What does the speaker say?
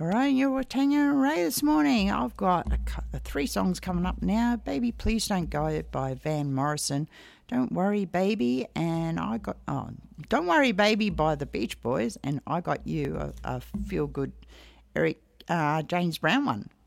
All right, you're with Tanya and Ray this morning. I've got three songs coming up now. Baby, Please Don't Go by Van Morrison. Don't Worry Baby, and I got Don't Worry Baby by the Beach Boys, and I got you a feel good Eric James Brown one.